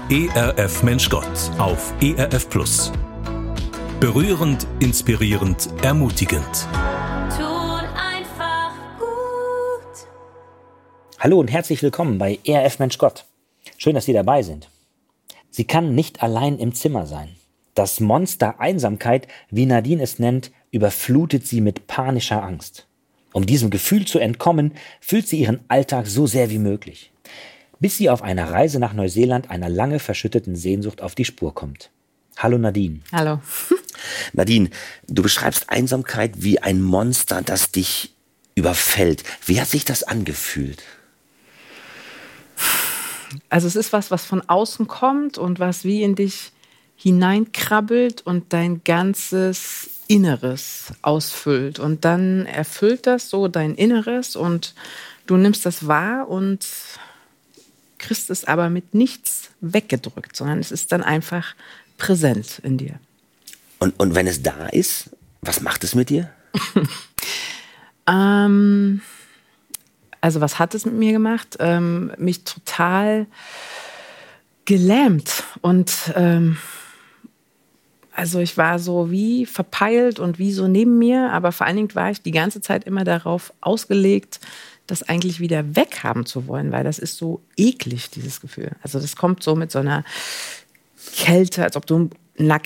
ERF Mensch Gott auf ERF Plus. Berührend, inspirierend, ermutigend. Tut einfach gut. Hallo und herzlich willkommen bei ERF Mensch Gott. Schön, dass Sie dabei sind. Sie kann nicht allein im Zimmer sein. Das Monster Einsamkeit, wie Nadine es nennt, überflutet sie mit panischer Angst. Um diesem Gefühl zu entkommen, füllt sie ihren Alltag so sehr wie möglich, bis sie auf einer Reise nach Neuseeland einer lange verschütteten Sehnsucht auf die Spur kommt. Hallo Nadine. Hallo. Nadine, du beschreibst Einsamkeit wie ein Monster, das dich überfällt. Wie hat sich das angefühlt? Also es ist was von außen kommt und was wie in dich hineinkrabbelt und dein ganzes Inneres ausfüllt. Und dann erfüllt das so dein Inneres und du nimmst das wahr und kriegst es aber mit nichts weggedrückt, sondern es ist dann einfach präsent in dir. Und wenn es da ist, was macht es mit dir? Also was hat es mit mir gemacht? Mich total gelähmt und also ich war so wie verpeilt und wie so neben mir, aber vor allen Dingen war ich die ganze Zeit immer darauf ausgelegt, das eigentlich wieder weghaben zu wollen, weil das ist so eklig, dieses Gefühl. Also das kommt so mit so einer Kälte, als ob du nackig